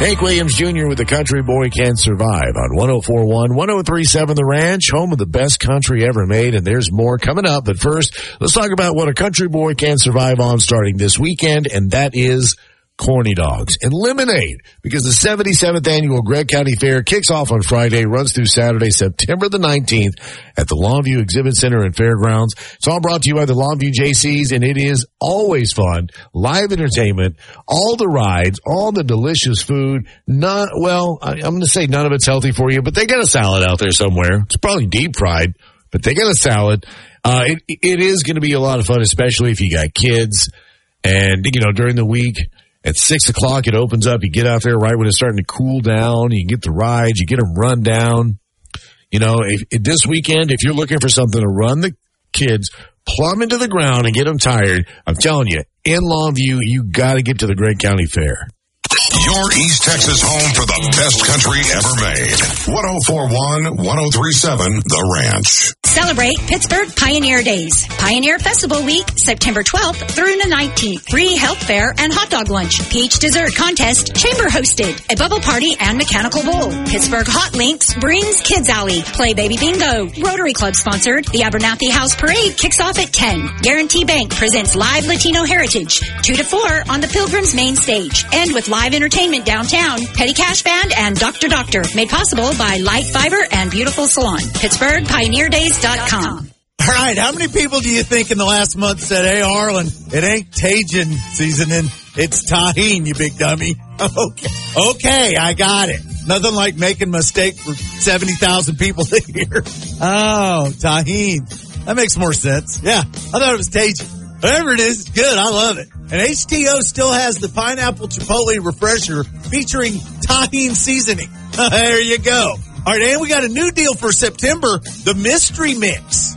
Hank Williams Jr. with The Country Boy Can Survive on 104.1, 103.7 The Ranch, home of the best country ever made, and there's more coming up. But first, let's talk about what a country boy can survive on starting this weekend, and that is corny dogs and lemonade, because the 77th annual Gregg County Fair kicks off on Friday, runs through Saturday, September the 19th at the Longview Exhibit Center and Fairgrounds. It's all brought to you by the Longview JCs, and it is always fun. Live entertainment, all the rides, all the delicious food. I'm going to say none of it's healthy for you, but they got a salad out there somewhere. It's probably deep fried, but they got a salad. It is going to be a lot of fun, especially if you got kids. And, during the week, at 6 o'clock, it opens up. You get out there right when it's starting to cool down. You get the rides. You get them run down. This weekend, if you're looking for something to run the kids plumb into the ground and get them tired, I'm telling you, in Longview, you got to get to the Gregg County Fair. Your East Texas home for the best country ever made. 104.1, 103.7 The Ranch. Celebrate Pittsburgh Pioneer Days. Pioneer Festival Week, September 12th through the 19th. Free health fair and hot dog lunch. Peach dessert contest, chamber hosted. A bubble party and mechanical bull. Pittsburgh Hot Links brings Kids Alley. Play Baby Bingo. Rotary Club sponsored. The Abernathy House Parade kicks off at 10. Guarantee Bank presents live Latino heritage. 2 to 4 on the Pilgrim's main stage. And with live entertainment downtown, Petty Cash Band and Dr. Doctor. Made possible by Light Fiber and Beautiful Salon. Pittsburgh PioneerDays.com. All right, how many people do you think in the last month said, hey, Harlan, it ain't Tajin seasoning, it's tahine, you big dummy. Okay, I got it. Nothing like making a mistake for 70,000 people to hear. Oh, tahine. That makes more sense. Yeah, I thought it was Tajin. Whatever it is, it's good. I love it. And HTO still has the Pineapple Chipotle Refresher featuring tahine seasoning. There you go. All right, and we got a new deal for September, the Mystery Mix.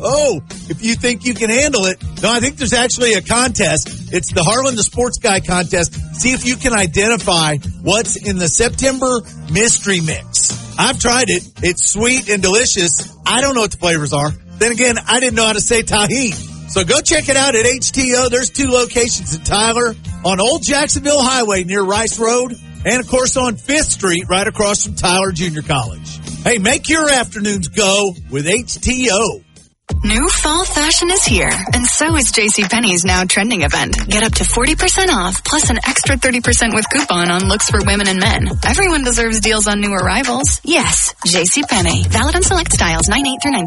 If you think you can handle it. No, I think there's actually a contest. It's the Harlan the Sports Guy contest. See if you can identify what's in the September Mystery Mix. I've tried it. It's sweet and delicious. I don't know what the flavors are. Then again, I didn't know how to say tahine. So go check it out at HTO. There's 2 locations in Tyler, on Old Jacksonville Highway near Rice Road, and, of course, on 5th Street right across from Tyler Junior College. Hey, make your afternoons go with HTO. New fall fashion is here, and so is JCPenney's now trending event. Get up to 40% off, plus an extra 30% with coupon on looks for women and men. Everyone deserves deals on new arrivals. Yes, JCPenney. Valid on select styles, 9/8 through 9.